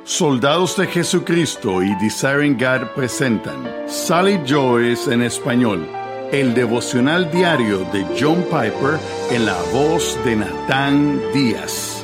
Soldados de Jesucristo y Desiring God presentan Sally Joyce en español, el devocional diario de John Piper en la voz de Natán Díaz.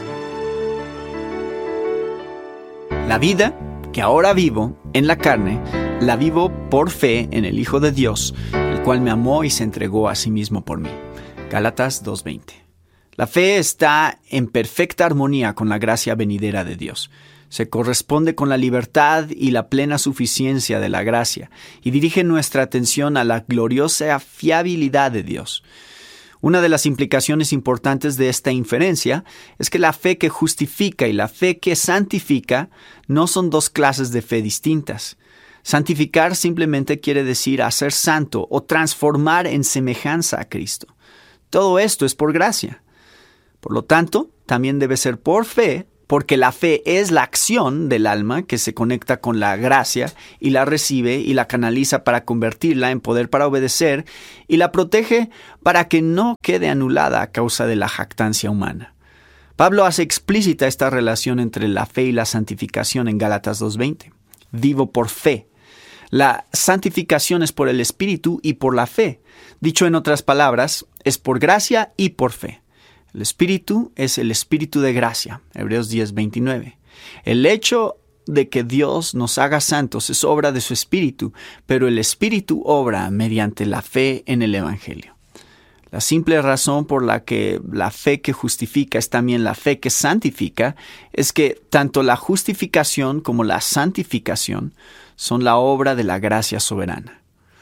La vida que ahora vivo en la carne, la vivo por fe en el Hijo de Dios, el cual me amó y se entregó a sí mismo por mí. Gálatas 2:20. La fe está en perfecta armonía con la gracia venidera de Dios. Se corresponde con la libertad y la plena suficiencia de la gracia y dirige nuestra atención a la gloriosa fiabilidad de Dios. Una de las implicaciones importantes de esta inferencia es que la fe que justifica y la fe que santifica no son dos clases de fe distintas. Santificar simplemente quiere decir hacer santo o transformar en semejanza a Cristo. Todo esto es por gracia. Por lo tanto, también debe ser por fe, porque la fe es la acción del alma que se conecta con la gracia y la recibe y la canaliza para convertirla en poder para obedecer y la protege para que no quede anulada a causa de la jactancia humana. Pablo hace explícita esta relación entre la fe y la santificación en Gálatas 2:20. Vivo por fe. La santificación es por el Espíritu y por la fe. Dicho en otras palabras, es por gracia y por fe. El Espíritu es el Espíritu de gracia, Hebreos 10:29. El hecho de que Dios nos haga santos es obra de su Espíritu, pero el Espíritu obra mediante la fe en el Evangelio. La simple razón por la que la fe que justifica es también la fe que santifica es que tanto la justificación como la santificación son la obra de la gracia soberana.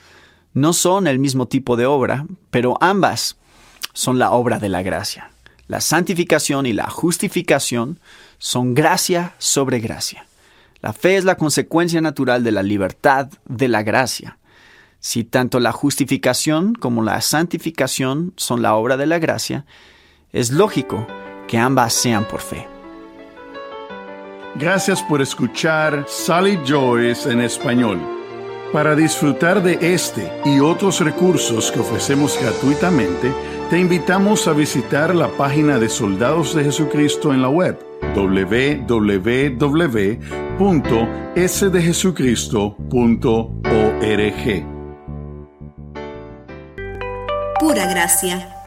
No son el mismo tipo de obra, pero ambas son la obra de la gracia. La santificación y la justificación son gracia sobre gracia. La fe es la consecuencia natural de la libertad de la gracia. Si tanto la justificación como la santificación son la obra de la gracia, es lógico que ambas sean por fe. Gracias por escuchar Sally Joyce en español. Para disfrutar de este y otros recursos que ofrecemos gratuitamente, te invitamos a visitar la página de Soldados de Jesucristo en la web www.sdejesucristo.org. Pura gracia.